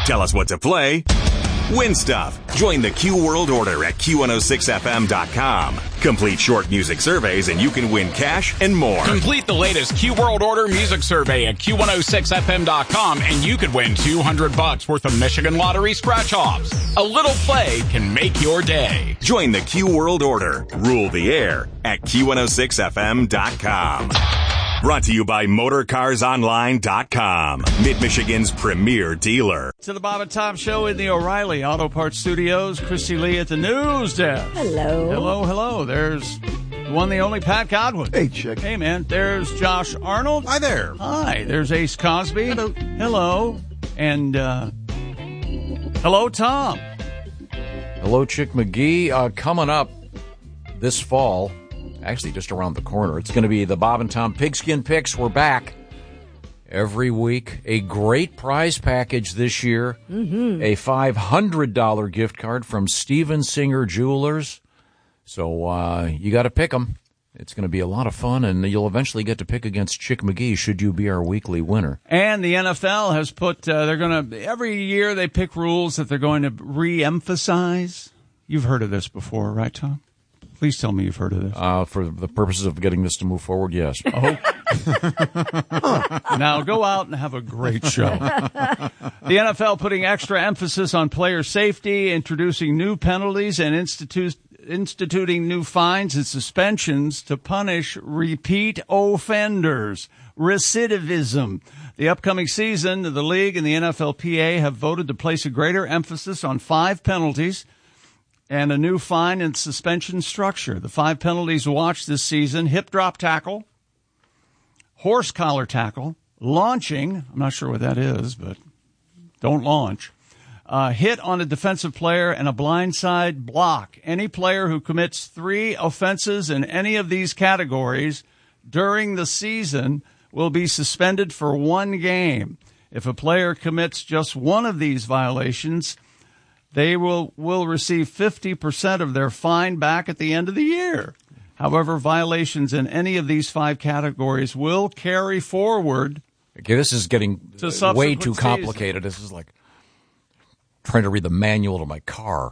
Tell us what to play. Win stuff. Join the Q World Order at Q106FM.com. Complete short music surveys and you can win cash and more. Complete the latest Q World Order music survey at Q106FM.com and you could win $200 worth of Michigan Lottery scratch-offs. A little play can make your day. Join the Q World Order. Rule the air at Q106FM.com. Brought to you by MotorCarsOnline.com, Mid-Michigan's premier dealer. To the Bob and Tom Show in the O'Reilly Auto Parts Studios. Christy Lee at the news desk. Hello. Hello. There's the one, the only Pat Godwin. Hey, chick. Hey, man. There's Josh Arnold. Hi there. Hi. There's Ace Cosby. Hello. And hello, Tom. Hello, Chick McGee. Coming up this fall, actually just around the corner, it's going to be the Bob and Tom Pigskin Picks. We're back every week. A great prize package this year. Mm-hmm. A $500 gift card from Steven Singer Jewelers. So you got to pick them. It's going to be a lot of fun, and you'll eventually get to pick against Chick McGee should you be our weekly winner. And the NFL has put, they're going to, every year they pick rules that they're going to re-emphasize. You've heard of this before, right, Tom? Please tell me you've heard of this. For the purposes of getting this to move forward, yes. Oh. Now go out and have a great show. The NFL putting extra emphasis on player safety, introducing new penalties, and instituting new fines and suspensions to punish repeat offenders. Recidivism. The upcoming season, the league and the NFLPA have voted to place a greater emphasis on 5 penalties and a new fine and suspension structure. The 5 penalties watched this season: hip drop tackle, horse collar tackle, launching, I'm not sure what that is, but don't launch, hit on a defensive player, and a blindside block. Any player who commits 3 offenses in any of these categories during the season will be suspended for 1 game. If a player commits just one of these violations, they will receive 50% of their fine back at the end of the year. However, violations in any of these 5 categories will carry forward. Okay, this is getting way too complicated. This is like trying to read the manual to my car.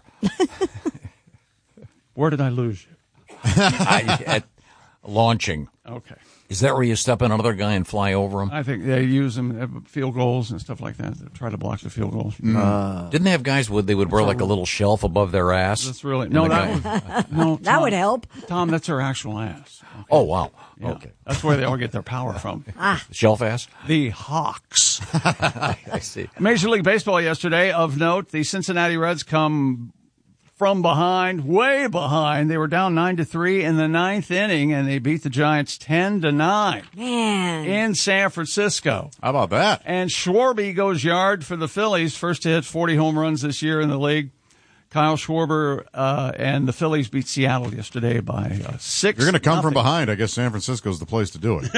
Where did I lose you? At launching. Okay. Is that where you step on another guy and fly over him? I think they use them at field goals and stuff like that to try to block the field goals. Didn't they have guys they would wear like a little shelf above their ass? That's really no. That would help. Tom, that's their actual ass. Okay. Oh wow. Yeah. Okay. That's where they all get their power from. Shelf ass? The Hawks. I see. Major League Baseball yesterday, of note, the Cincinnati Reds come from behind, way behind. They were down 9-3 in the 9th inning, and they beat the Giants 10-9. Man. In San Francisco. How about that? And Schwarber goes yard for the Phillies. First to hit 40 home runs this year in the league. Kyle Schwarber and the Phillies beat Seattle yesterday by 6. You're going to come from behind. I guess San Francisco's the place to do it.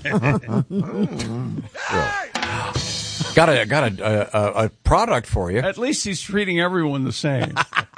Got a product for you. At least he's treating everyone the same.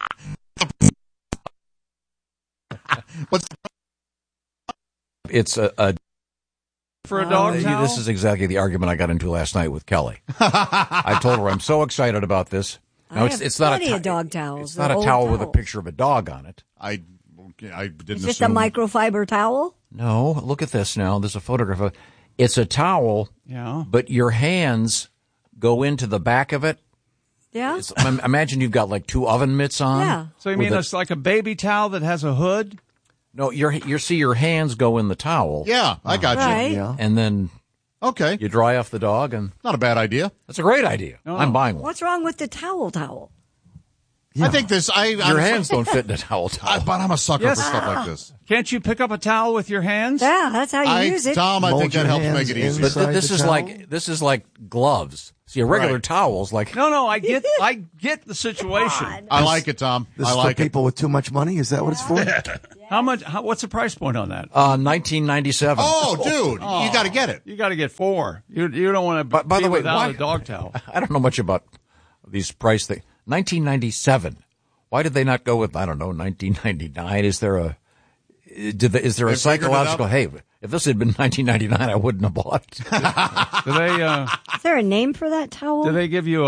It's a for a dog towel? This is exactly the argument I got into last night with Kelly. I told her I'm so excited about this. Now it's not a dog towels. It's not a towel with a picture of a dog on it. I didn't. Is this a microfiber towel? No, look at this now. There's a photograph of it's a towel. Yeah. But your hands go into the back of it. Yeah. Imagine you've got like 2 oven mitts on. Yeah. So you mean it's like a baby towel that has a hood? No, you see your hands go in the towel. Yeah, I got Right. you. Yeah. And then you dry off the dog, and not a bad idea. That's a great idea. Oh. I'm buying one. What's wrong with the towel? Yeah. I think this. Your hands don't fit in a towel. But I'm a sucker for stuff like this. Can't you pick up a towel with your hands? Yeah, that's how you use it. Tom, I think that helps make it easy. But this is like gloves. See, a regular towel's like No, I get the situation. I like it, Tom. This I is like for people with too much money. Is that what it's for? How much? What's the price point on that? $19.97. Oh, dude, you got to get it. You got to get 4. You don't want to. By the way, without a dog towel. I don't know much about these price things. $19.97. Why did they not go with $19.99? Is there a psychological? Hey, if this had been $19.99, I wouldn't have bought it. Do they? Is there a name for that towel? Do they give you a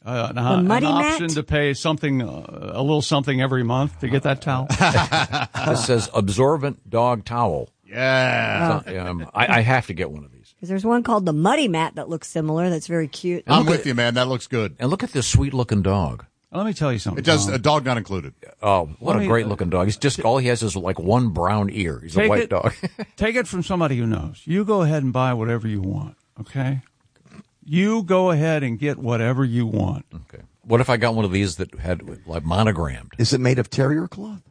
an muddy option mat? to pay something, a little something every month to get that towel? This says absorbent dog towel. Yeah. I have to get one of these. Because there's one called the Muddy Mat that looks similar. That's very cute. I'm with you, man. That looks good. And look at this sweet-looking dog. Let me tell you something. It does, Tom. a dog not included. Oh, what a great-looking dog. He's just, all he has is like one brown ear. He's a white dog. Take it from somebody who knows. You go ahead and buy whatever you want, okay? You go ahead and get whatever you want. Okay. What if I got one of these that had, like, monogrammed? Is it made of terrier cloth?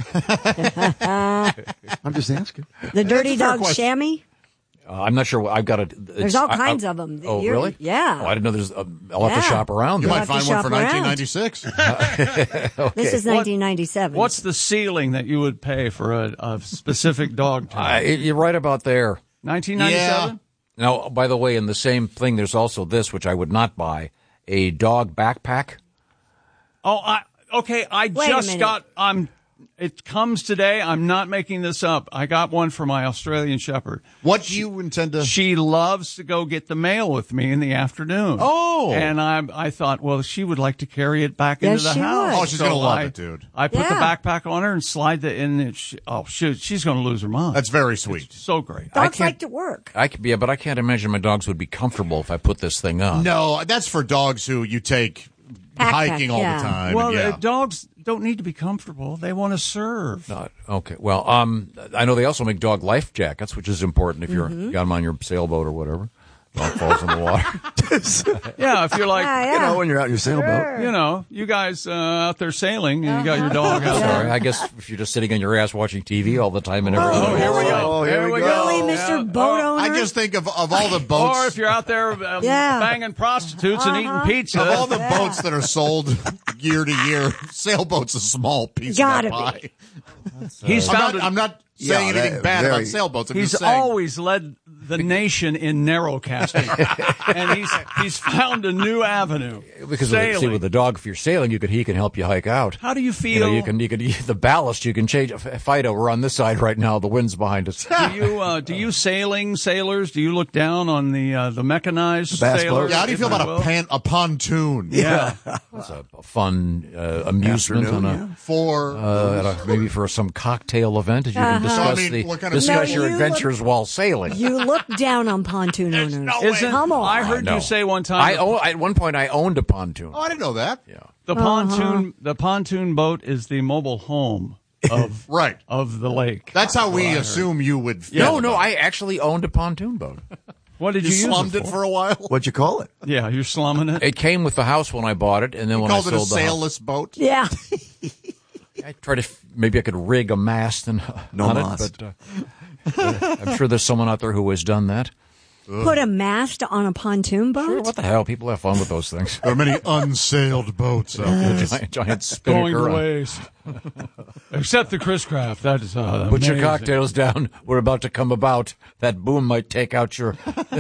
I'm just asking. The Dirty fair Dog question. chamois? I'm not sure. I've got a. There's all kinds of them. Oh, really? Yeah. Oh, I didn't know there's. I'll have to shop around. You then. might find one for 1996. This is 1997. What's the ceiling that you would pay for a specific dog towel? You're right about there. 1997? Now, by the way, in the same thing, there's also this, which I would not buy, a dog backpack. Oh, okay. I Wait a just minute. got. It comes today. I'm not making this up. I got one for my Australian Shepherd. What do you intend to? She loves to go get the mail with me in the afternoon. Oh. And I thought, well, she would like to carry it back into the she house. would. Oh, she's gonna love it, dude. I put the Yeah. backpack on her and slide it in. And she's going to lose her mind. That's very sweet. so great. Dogs can't- like to work. But I can't imagine my dogs would be comfortable if I put this thing on. No, that's for dogs who you take hiking all yeah. the time. Well, yeah. dogs don't need to be comfortable. They want to serve. Okay. Well, I know they also make dog life jackets, which is important if you're got them on your sailboat or whatever. Dog falls in the water. Yeah, if you're like, Yeah. You know, when you're out in your sailboat. you guys out there sailing and you got your dog out there. Sorry, I guess if you're just sitting on your ass watching TV all the time and everything. Oh, here we go. Oh, here we go. Really, Mr. Boat owner? I just think of all the boats. Or if you're out there Yeah. banging prostitutes and eating pizza. Of all the boats that are sold year to year, sailboat's a small piece Gotta of that pie. he's found I'm not saying Yeah, anything bad about very- sailboats. I'm He's just saying. always led the nation in narrowcasting, and he's found a new avenue. Because sailing. with the dog, if you're sailing, he can help you hike out. How do you feel? You can the ballast. You can change. Fido, we're on this side right now. The wind's behind us. do you sailors? Do you look down on the mechanized bass sailors? boat? Yeah, how do you feel if about a pontoon? Yeah. It's a fun amusement Afternoon, For maybe for some cocktail event. You can discuss I mean, what kind of- discuss No, your you adventures while sailing. You look down on pontoon owners. Isn't, Come on. I heard No. you say one time At one point, I owned a pontoon. oh, I didn't know that. Yeah. the pontoon boat is the mobile home of Right. of the lake. That's how we assume you would feel. No, about I actually owned a pontoon boat. What did it. You you use slummed it for a while. What'd you call it? Yeah, you're slumming it. It came with the house when I bought it, and then You when I called it a sold the house, sailless boat. Yeah. I tried to maybe I could rig a mast and No on mast. it, but I'm sure there's someone out there who has done that. Put a mast on a pontoon boat? Sure, what the hell? People have fun with those things. There are many unsailed boats out there. giant Going spinnaker. to waste. Except the Chris Craft. That is Put your cocktails down. We're about to come about. That boom might take out your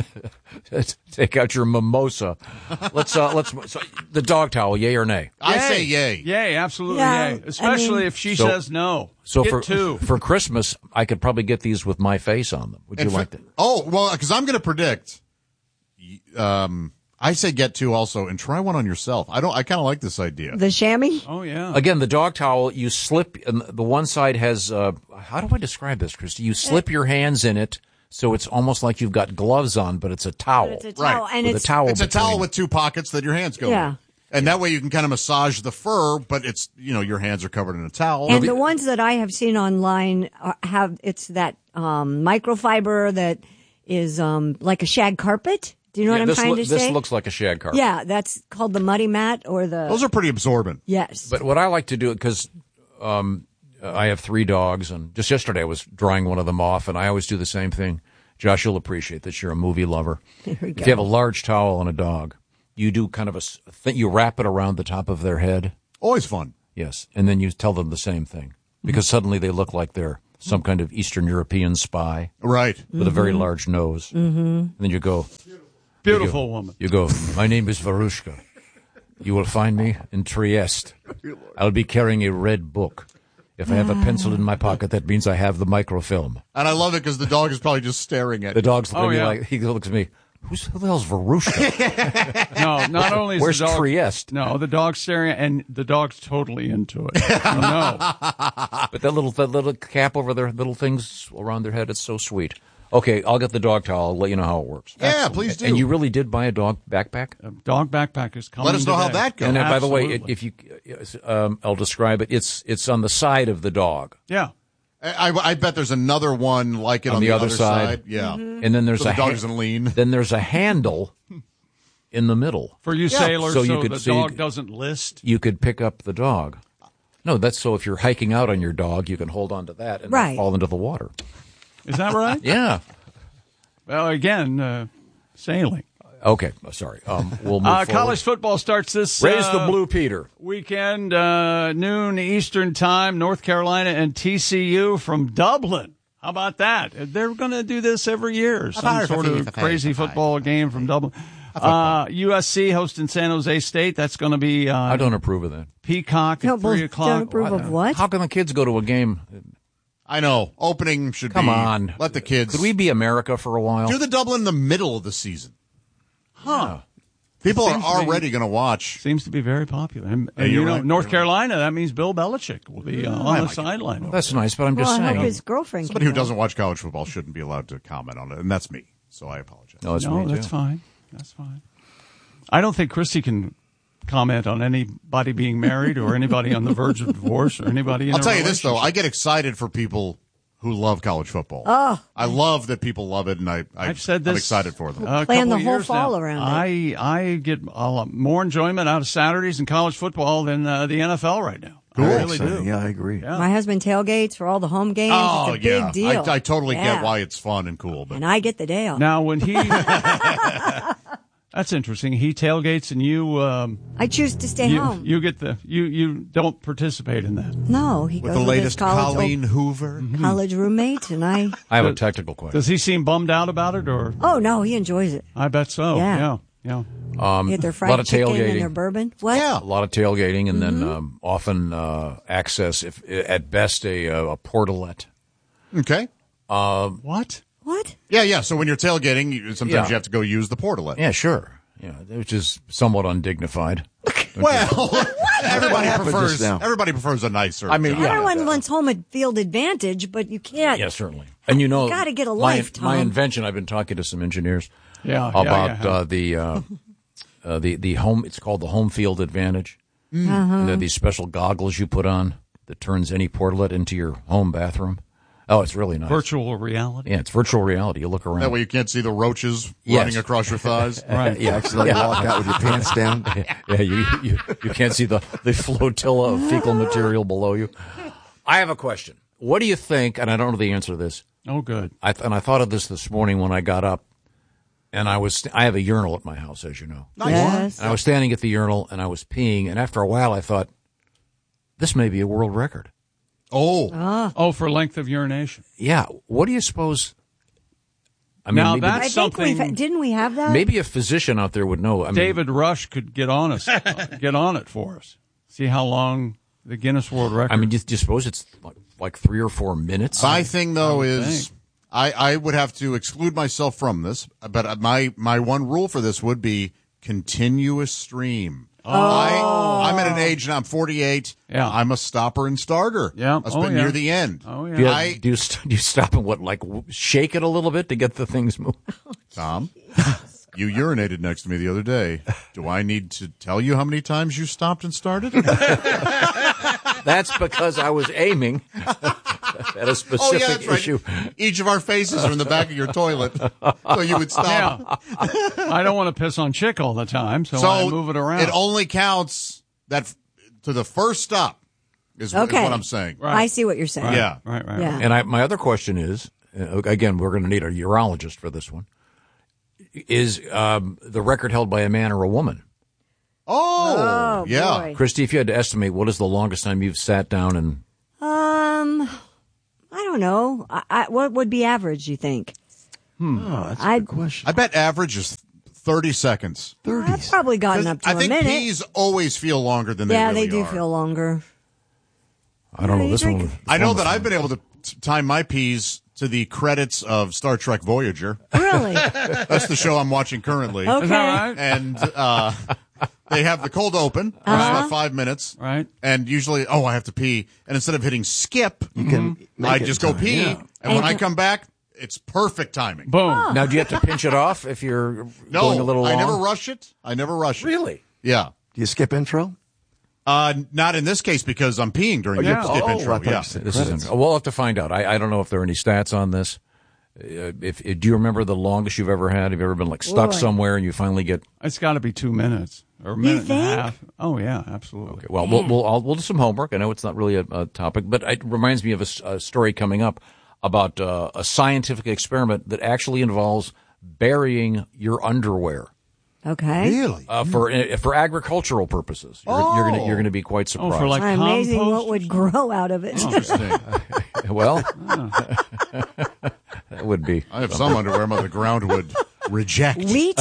mimosa. Let's so the dog towel, yay or nay? I say yay. Yay, absolutely Yeah, yay. Especially I mean- if she So- says no. So Get two. for Christmas, I could probably get these with my face on them. Would you like that? Oh, well, because I'm going to predict. I say get two also, and try one on yourself. I kind of like this idea. The chamois? Oh, yeah. Again, the dog towel, you slip, and the one side has, how do I describe this, Christy? You slip your hands in it, so it's almost like you've got gloves on, but it's a towel. It's a towel. Right. And With it's a towel It's a between. towel with two pockets that your hands go Yeah. in. And that way you can kind of massage the fur, but it's, your hands are covered in a towel. And the ones that I have seen online it's that microfiber that is like a shag carpet. Do you know what I'm trying to say? This looks like a shag carpet. Yeah, that's called the muddy mat or the. Those are pretty absorbent. Yes. But what I like to do, because I have 3 dogs, and just yesterday I was drying one of them off, and I always do the same thing. Josh, you'll appreciate this. You're a movie lover. There we go. If you have a large towel on a dog, you do kind of you wrap it around the top of their head. Always fun. Yes, and then you tell them the same thing, because suddenly they look like they're some kind of Eastern European spy Right. with a very large nose. Mm-hmm. And then you go, Beautiful woman. You go, my name is Varushka. You will find me in Trieste. I'll be carrying a red book. If I have a pencil in my pocket, that means I have the microfilm. And I love it because the dog is probably just staring at The you. dog's looking at me yeah. like, he looks at me, Who the hell's Verushka? No, not only is Where's the dog, Trieste? No, the dog's staring, and the dog's totally into it. No. But that little cap over their little things around their head, it's so sweet. Okay, I'll get the dog towel. I'll let you know how it works. Yeah, please do. And you really did buy a dog backpack? Dog backpack is coming. Let us know how today. that goes. And by the way, Absolutely. if you, I'll describe it. It's on the side of the dog, Yeah. I bet there's another one like it on the other side. Yeah. and then there's So the a dog doesn't lean. Then there's a handle in the middle. For you sailors, So so, you could the see- dog doesn't list. You could pick up the dog. No, that's so if you're hiking out on your dog, you can hold on to that and not Right. fall into the water. Is that right? Yeah. Well, again, sailing. Okay. Sorry. We'll move forward. College football starts this Raise the blue, Peter. weekend, noon Eastern time. North Carolina and TCU from Dublin. How about that? They're going to do this every year. Some sort of crazy football game from Dublin. USC hosting San Jose State. That's going to be I don't approve of that. Peacock at 3 o'clock. Don't approve of what? How can the kids go to a game? I know. Opening should Come be. on. Let the kids. Could we be America for a while? do the Dublin in the middle of the season? Huh. People are Seems to be- already going to watch. Seems to be very popular. And Yeah, you you're know, right. North You're Carolina, that means Bill Belichick will be on the like it. sideline. That's nice, but I'm just Well, I hope saying. his girlfriend. Somebody can who go. doesn't watch college football shouldn't be allowed to comment on it, and that's me. So I apologize. No, it's No, me that's too. fine. That's fine. I don't think Christy can comment on anybody being married or anybody on the verge of divorce or anybody in I'll a tell you this though, relationship. I get excited for people who love college football. Oh. I love that people love it, and I've said this. I'm excited for them. A Plan couple the of whole years fall now. around I get a lot more enjoyment out of Saturdays in college football than the NFL right now. Cool. I really do. Yeah, I agree. Yeah. My husband tailgates for all the home games. Oh it's a yeah, big deal. I totally Yeah. get why it's fun and cool, but And I get the day off. Now, when he, that's interesting. He tailgates and you, I choose to stay home. you get you don't participate in that. No, he with goes the with his latest college, Colleen Hoover. college roommate, and I. I have a technical question. Does he seem bummed out about it, or Oh no, he enjoys it. I bet so. Yeah. Yeah. They get their a lot fried of chicken and tailgating. their bourbon. What? Yeah. A lot of tailgating, and then often access, if at best, a portalet. Okay. What? What? Yeah. So when you're tailgating, sometimes Yeah. you have to go use the portalet. Yeah, sure. Yeah, which is somewhat undignified. Well, everybody happened prefers just now? everybody prefers a nicer. I mean, job. yeah. Everyone wants home field advantage, but you can't. Yeah, certainly. And you know, gotta get a my- life, My Tom. invention. I've been talking to some engineers about the home. It's called the home field advantage. And they're these special goggles you put on that turns any portalet into your home bathroom. Oh, it's really nice. virtual reality. Yeah, it's virtual reality. You look around. That way you can't see the roaches Yes. running across your thighs. Right. Yeah, Accidentally walk out with your pants down. yeah, you can't see the flotilla of fecal material below you. I have a question. What do you think? And I don't know the answer to this. Oh, good. I thought of this morning when I got up, and I have a urinal at my house, as you know. Yes. And I was standing at the urinal and I was peeing, and after a while I thought, this may be a world record. Oh, Oh, for length of urination. Yeah. What do you suppose? I mean, Now maybe, that's I think something. didn't we have that? maybe a physician out there would know. I mean, David Rush could get on us, get on it for us. See how long the Guinness World Record. I mean, do you suppose it's like 3 or 4 minutes? my thing though is think. I would have to exclude myself from this, but my one rule for this would be continuous stream. I'm at an age now. I'm 48. Yeah. I'm a stopper and starter. Yeah. I've Oh, been yeah. near the end. Oh, yeah. Do you, I- do you stop and shake it a little bit to get the things moving? Tom, you urinated next to me the other day. Do I need to tell you how many times you stopped and started? That's because I was aiming at a specific Oh, yeah, that's right. issue. Each of our faces are in the back of your toilet, so you would stop. Yeah. I don't want to piss on Chick all the time, so I move it around. It only counts that to the first stop is what I'm saying. Right. I see what you're saying. Yeah. Right. Yeah. And my other question is, again, we're going to need a urologist for this one. Is the record held by a man or a woman? Oh, yeah. boy. Christy, if you had to estimate, what is the longest time you've sat down and I don't know. What would be average? You think? Oh, that's a I- good question. I bet average is 30 seconds. 30. I've probably gotten up to I a think minute. peas always feel longer than they Yeah, really they do are. feel longer. I don't know you this drink one. it. I know that I've been able to time my peas to the credits of Star Trek Voyager. Really? That's the show I'm watching currently. Okay. Is that right? And they have the cold open, which is about 5 minutes. Right. And usually, I have to pee. And instead of hitting skip, You can I make it just go time. pee. Yeah. And when I come back, it's perfect timing. Boom. Now, do you have to pinch it off if you're going a little long? I never rush it. Really? Yeah. Do you skip intro? Not in this case because I'm peeing during the skip intro. I thought Yeah. you said This credits. isn't. We'll have to find out. I don't know if there are any stats on this. Do you remember the longest you've ever had? Have you ever been stuck Boy. somewhere and you finally get? It's got to be 2 minutes or a minute and think? a half. Oh yeah, absolutely. Okay, well, we'll do some homework. I know it's not really a topic, but it reminds me of a story coming up about a scientific experiment that actually involves burying your underwear. Okay. Really? For agricultural purposes. You're gonna be quite surprised. for like Amazing compost? what would grow out of it. Well, that would be. I have some underwear the ground would reject. Wheat?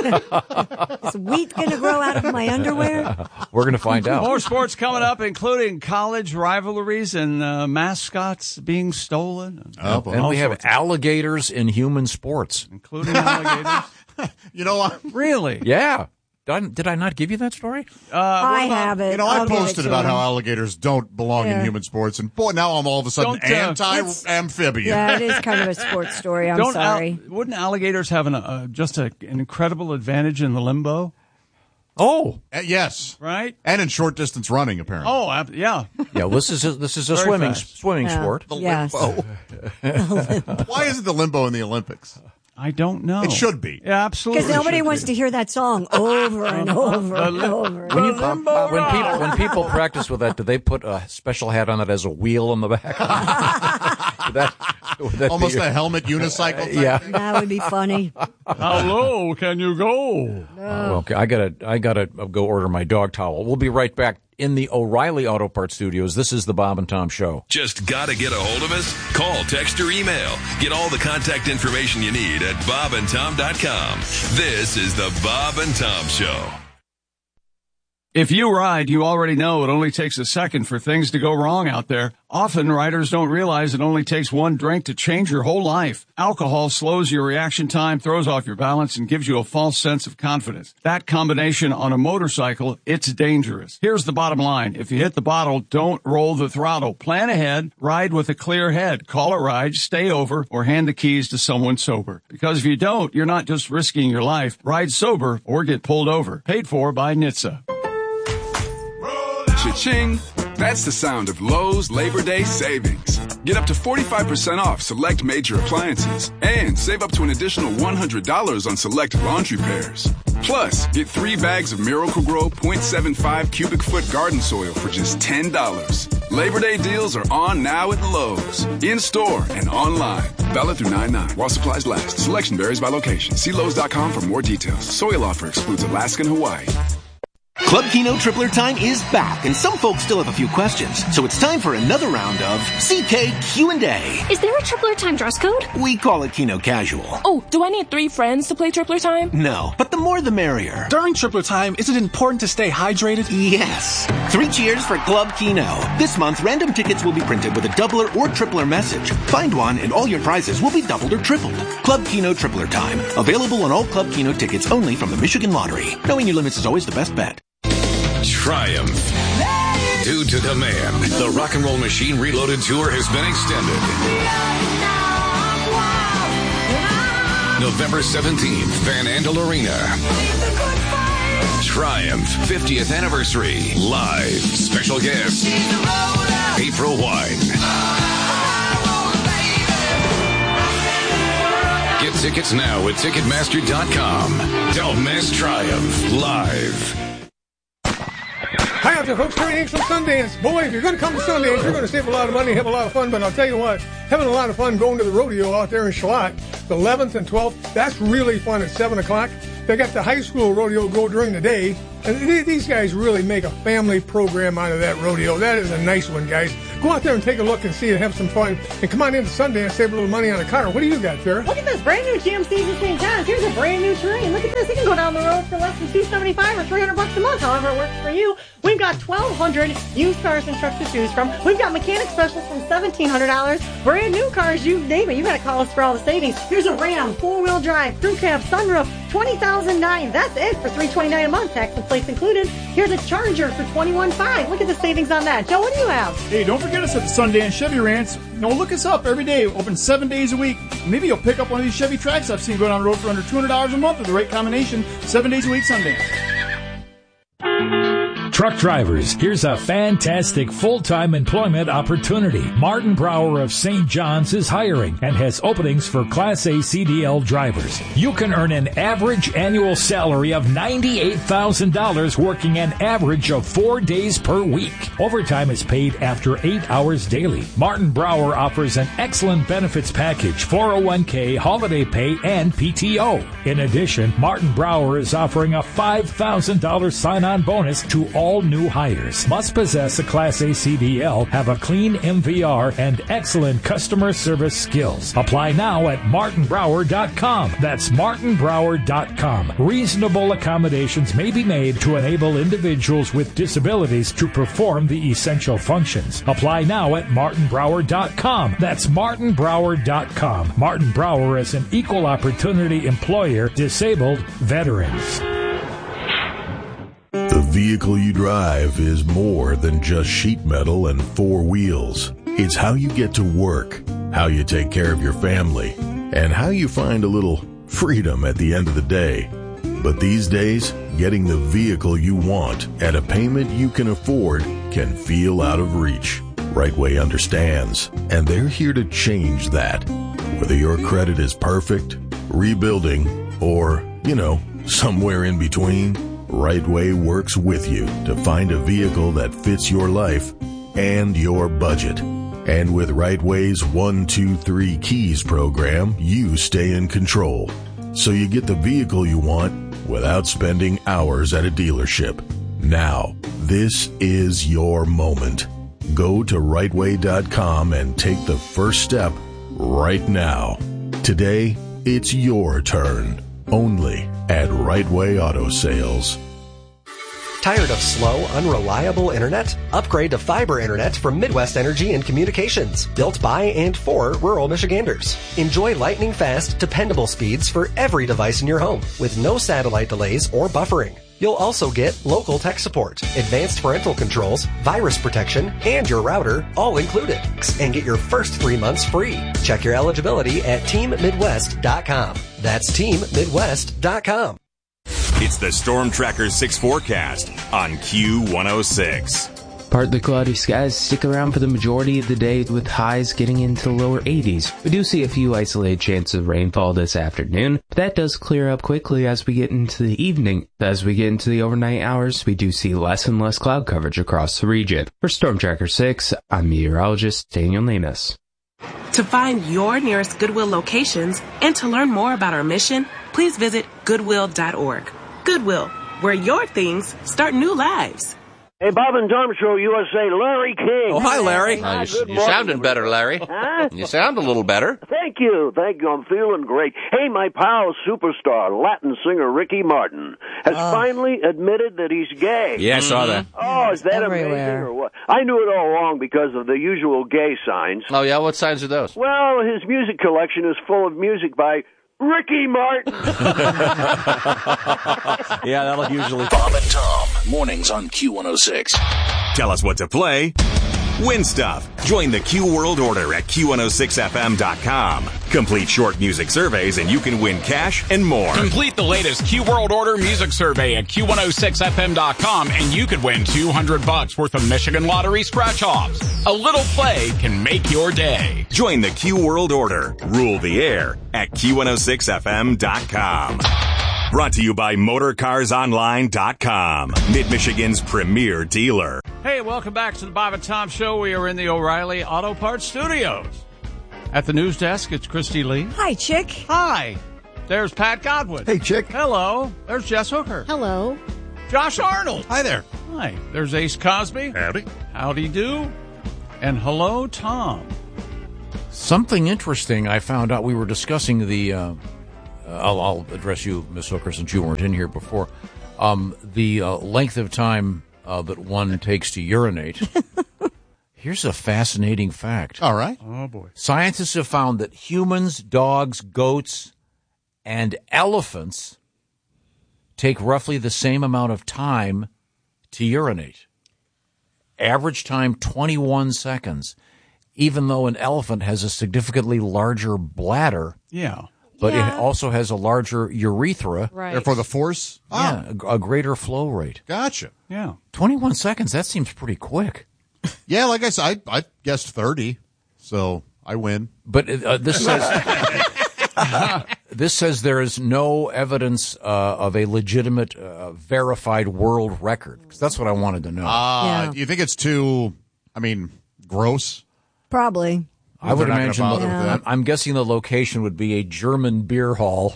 Is wheat going to grow out of my underwear? We're going to find out. More sports coming up, including college rivalries and mascots being stolen, And we have alligators in human sports. including alligators. You know, Really? Yeah. Did I not give you that story? I have it. I I'll give it posted to about him. how alligators don't belong in human sports, and boy, now I'm all of a sudden Don't, anti-amphibian. Yeah, it is kind of a sports story. I'm sorry. Wouldn't alligators have an incredible advantage in the limbo? Oh. Yes, Right? and in short distance running, apparently. Oh, yeah. Yeah, this is a Very swimming fast. sport. Yes. Why isn't the limbo in the Olympics? I don't know. It should be. Yeah, absolutely. Because nobody should wants be. to hear that song over and over and over. When people practice with that, do they put a special hat on that has a wheel on the back? Would that Almost be a helmet unicycle thing. Yeah. That would be funny. How low can you go? Okay, I gotta go order my dog towel. We'll be right back in the O'Reilly Auto Parts Studios. This is the Bob and Tom Show. Just gotta get a hold of us? Call, text, or email. Get all the contact information you need at bobandtom.com. This is the Bob and Tom Show. If you ride, you already know it only takes a second for things to go wrong out there. Often riders don't realize it only takes one drink to change your whole life. Alcohol slows your reaction time, throws off your balance, and gives you a false sense of confidence. That combination on a motorcycle, it's dangerous. Here's the bottom line. If you hit the bottle, don't roll the throttle. Plan ahead, ride with a clear head. Call a ride, stay over, or hand the keys to someone sober. Because if you don't, you're not just risking your life. Ride sober or get pulled over. Paid for by NHTSA. Cha-ching! That's the sound of Lowe's Labor Day savings. Get up to 45% off select major appliances and save up to an additional $100 on select laundry pairs. Plus, get 3 bags of Miracle-Gro 0.75 cubic foot garden soil for just $10. Labor Day deals are on now at Lowe's. In-store and online. Valid through 9/9 while supplies last. Selection varies by location. See Lowe's.com for more details. Soil offer excludes Alaska and Hawaii. Club Keno Tripler Time is back, and some folks still have a few questions. So it's time for another round of CK Q&A. Is there a Tripler Time dress code? We call it Keno Casual. Oh, do I need 3 friends to play Tripler Time? No, but the more the merrier. During Tripler Time, is it important to stay hydrated? Yes. 3 cheers for Club Keno. This month, random tickets will be printed with a doubler or tripler message. Find one, and all your prizes will be doubled or tripled. Club Keno Tripler Time. Available on all Club Keno tickets only from the Michigan Lottery. Knowing your limits is always the best bet. Triumph. Due to demand, the Rock and Roll Machine Reloaded Tour has been extended. November 17th, Van Andel Arena. Triumph 50th Anniversary. Live. Special guest, April Wine. Get tickets now at Ticketmaster.com. Don't miss Triumph Live. Hi out there, folks. Terry Hanks from Sundance. Boy, if you're going to come to Sundance, you're going to save a lot of money, have a lot of fun. But I'll tell you what, having a lot of fun going to the rodeo out there in Schlott, the 11th and 12th, that's really fun at 7 o'clock. They got the high school rodeo go during the day. And these guys really make a family program out of that rodeo. That is a nice one, guys. Go out there and take a look and see and have some fun. And come on into Sundance, save a little money on a car. What do you got, Sarah? Look at this brand new GMC in St. John's. Here's a brand new Terrain. Look at this. You can go down the road for less than $275 or $300 a month, however it works for you. We can got 1,200 used cars and trucks to choose from. We've got mechanic specials from $1,700. Brand new cars, you name it. You got to call us for all the savings. Here's a Ram, 4-wheel drive, crew cab, sunroof, $20,009. That's it for $329 a month, tax and plates included. Here's a Charger for $21,500. Look at the savings on that. Joe, what do you have? Hey, don't forget us at the Sundance Chevy Ranch. Look us up every day. Open 7 days a week. Maybe you'll pick up one of these Chevy Tracks I've seen go down the road for under $200 a month with the right combination. 7 days a week, Sundance. Truck drivers, here's a fantastic full-time employment opportunity. Martin Brower of St. John's is hiring and has openings for Class A CDL drivers. You can earn an average annual salary of $98,000 working an average of 4 days per week. Overtime is paid after 8 hours daily. Martin Brower offers an excellent benefits package, 401k, holiday pay, and PTO. In addition, Martin Brower is offering a $5,000 sign-on bonus to all new hires. Must possess a Class A CDL, have a clean MVR, and excellent customer service skills. Apply now at martinbrower.com. That's martinbrower.com. Reasonable accommodations may be made to enable individuals with disabilities to perform the essential functions. Apply now at martinbrower.com. That's martinbrower.com. Martin Brower is an equal opportunity employer, disabled veterans. The vehicle you drive is more than just sheet metal and 4 wheels. It's how you get to work, how you take care of your family, and how you find a little freedom at the end of the day. But these days, getting the vehicle you want at a payment you can afford can feel out of reach. Rightway understands, and they're here to change that. Whether your credit is perfect, rebuilding, or, somewhere in between, Rightway works with you to find a vehicle that fits your life and your budget. And with Rightway's 1, 2, 3 Keys program, you stay in control. So you get the vehicle you want without spending hours at a dealership. Now, this is your moment. Go to rightway.com and take the first step right now. Today, it's your turn. Only at Rightway Auto Sales. Tired of slow, unreliable internet? Upgrade to fiber internet from Midwest Energy and Communications, built by and for rural Michiganders. Enjoy lightning fast, dependable speeds for every device in your home, with no satellite delays or buffering. You'll also get local tech support, advanced parental controls, virus protection, and your router all included. And get your first 3 months free. Check your eligibility at teammidwest.com. That's teammidwest.com. It's the Storm Tracker 6 forecast on Q106. Partly cloudy skies stick around for the majority of the day with highs getting into the lower 80s. We do see a few isolated chances of rainfall this afternoon, but that does clear up quickly as we get into the evening. As we get into the overnight hours, we do see less and less cloud coverage across the region. For Storm Tracker 6, I'm meteorologist Daniel Namus. To find your nearest Goodwill locations and to learn more about our mission, please visit Goodwill.org. Goodwill, where your things start new lives. Hey, Bob and Tom Show, USA, Larry King. Oh, hi, Larry. Good You're sounding better, Larry. Huh? You sound a little better. Thank you. I'm feeling great. Hey, my pal, superstar, Latin singer Ricky Martin has finally admitted that he's gay. Yeah, I saw that. Oh, is that amazing or what? I knew it all along because of the usual gay signs. Oh, yeah? What signs are those? Well, his music collection is full of music by Ricky Martin. Yeah, that'll usually. Bob and Tom, mornings on Q106. Tell us what to play. Win stuff. Join the Q World Order at Q106FM.com. Complete short music surveys and you can win cash and more. Complete the latest Q World Order music survey at Q106FM.com and you could win $200 worth of Michigan Lottery scratch-offs. A little play can make your day. Join the Q World Order. Rule the air at Q106FM.com. Brought to you by MotorCarsOnline.com, Mid-Michigan's premier dealer. Hey, welcome back to the Bob and Tom Show. We are in the O'Reilly Auto Parts Studios. At the news desk, it's Christy Lee. Hi, Chick. Hi. There's Pat Godwin. Hey, Chick. Hello. There's Jess Hooker. Hello. Josh Arnold. Hi there. Hi. There's Ace Cosby. Howdy. Howdy do. And hello, Tom. Something interesting I found out. We were discussing the... I'll address you, Miss Hooker, since you weren't in here before. The length of time that one takes to urinate. Here's a fascinating fact. All right. Oh, boy. Scientists have found that humans, dogs, goats, and elephants take roughly the same amount of time to urinate. Average time, 21 seconds. Even though an elephant has a significantly larger bladder. Yeah. But it also has a larger urethra. Right. Therefore, the force? Yeah, a greater flow rate. Gotcha. Yeah. 21 seconds, that seems pretty quick. Yeah, like I said, I guessed 30, so I win. But this says this says there is no evidence of a legitimate, verified world record. 'Cause that's what I wanted to know. Do you think it's too, gross? Probably. I would They're not gonna imagine. bother with that. I'm guessing the location would be a German beer hall.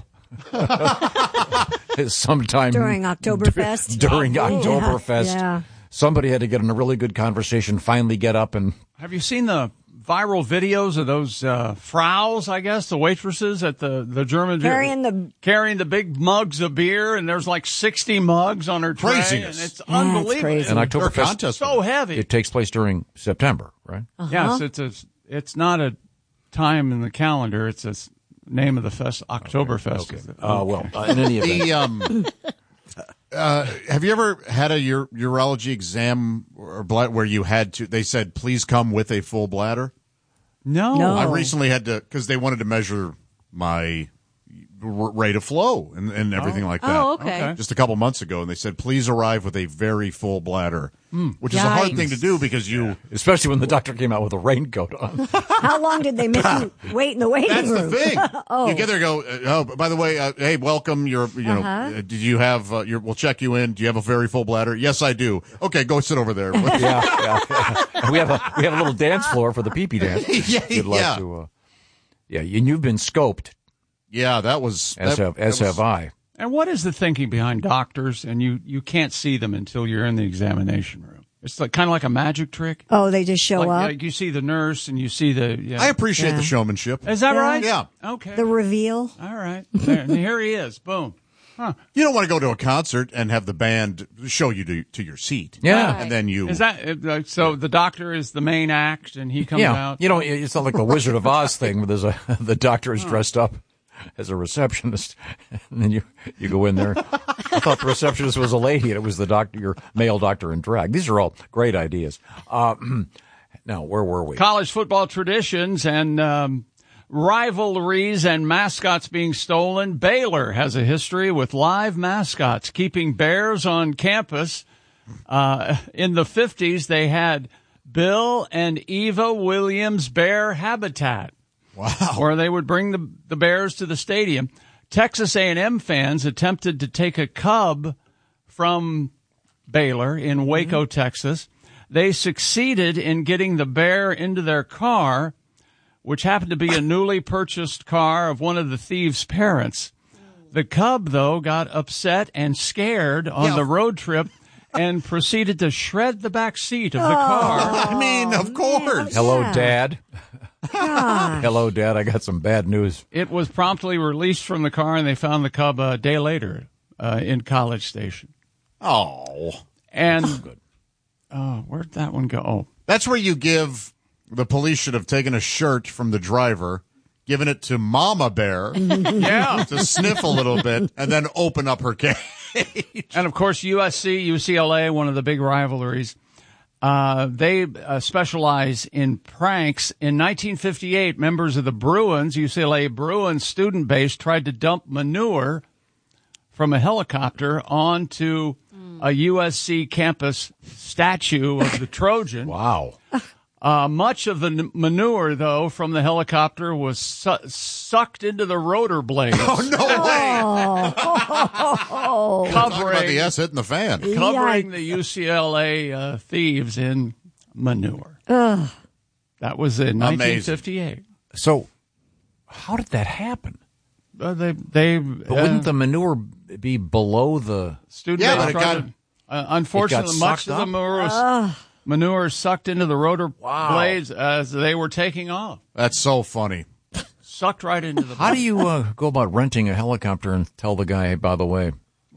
Sometime During Oktoberfest. During Yeah. Oktoberfest. Yeah. Somebody had to get in a really good conversation, finally get up and... Have you seen the viral videos of those Fraus, I guess, the waitresses at the German... Carrying the big mugs of beer, and there's like 60 mugs on her tray. Craziness. And it's unbelievable. And Oktoberfest, so heavy. it takes place during September, right? Yes, it's not a time in the calendar. It's a name of the Oktoberfest. Okay. In any event. Have you ever had a urology exam or where you had to? They said, "Please come with a full bladder." No. I recently had to because they wanted to measure my rate of flow and everything like that. Oh, okay. Just a couple months ago, and they said, "Please arrive with a very full bladder," which is a hard thing to do because especially when the doctor came out with a raincoat on. How long did they make you wait in the waiting room? That's the thing. Oh. You get there and go, by the way, hey, welcome. Did you have, we'll check you in. Do you have a very full bladder? Yes, I do. Okay, go sit over there. Yeah. We have a little dance floor for the pee-pee dance. Yeah. And you've been scoped. Yeah, that was... As have I. And what is the thinking behind doctors, and you can't see them until you're in the examination room? It's kind of like a magic trick. Oh, they just show up? Like you see the nurse, and you see the... Yeah. I appreciate the showmanship. Is that right? Yeah. Okay. The reveal? All right. There, and here he is. Boom. Huh. You don't want to go to a concert and have the band show you to your seat. Yeah. And then you... Is that... so the doctor is the main act, and he comes out? You know, it's not like the Wizard of Oz thing where the doctor is dressed up as a receptionist, and then you go in there. I thought the receptionist was a lady, and it was the doctor, your male doctor in drag. These are all great ideas. Now, where were we? College football traditions and rivalries and mascots being stolen. Baylor has a history with live mascots keeping bears on campus. In the 50s, they had Bill and Eva Williams Bear Habitat. Wow. Or they would bring the bears to the stadium. Texas A&M fans attempted to take a cub from Baylor in Waco, Texas. They succeeded in getting the bear into their car, which happened to be a newly purchased car of one of the thieves' parents. The cub, though, got upset and scared on the road trip and proceeded to shred the back seat of the car. Of course. Hello, Dad. Hello, Dad. I got some bad news. It was promptly released from the car, and they found the cub a day later in College Station. Oh. And where'd that one go? Oh. That's where you give... The police should have taken a shirt from the driver, given it to Mama Bear to sniff a little bit, and then open up her cage. And, of course, USC, UCLA, one of the big rivalries. They specialize in pranks. In 1958, members of the Bruins, UCLA Bruins student base, tried to dump manure from a helicopter onto a USC campus statue of the Trojan. Wow. Much of the manure, though, from the helicopter was sucked into the rotor blades. Oh, no way! Covering Talk about the S hitting the fan. Covering the UCLA thieves in manure. Ugh. That was in 1958. So, how did that happen? But wouldn't the manure be below the student? Yeah, but it got. Unfortunately, much of the manure sucked into the rotor blades as they were taking off. That's so funny. Sucked right into the. How do you go about renting a helicopter and tell the guy, hey, by the way,